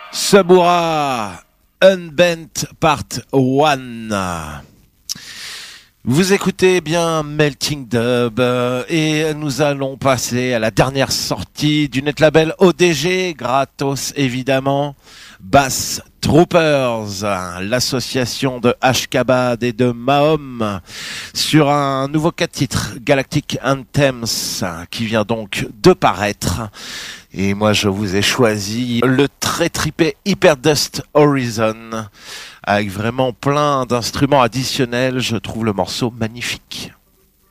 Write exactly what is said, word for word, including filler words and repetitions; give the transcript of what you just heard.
Sabura Unbent Part un. Vous écoutez bien Melting Dub euh, et nous allons passer à la dernière sortie du net label O D G, gratos évidemment, Bass Troopers, l'association de Ashkabad et de Mahom, sur un nouveau quatre titres, Galactic Anthems, qui vient donc de paraître. Et moi je vous ai choisi le très tripé Hyperdust Horizon, avec vraiment plein d'instruments additionnels. Je trouve le morceau magnifique.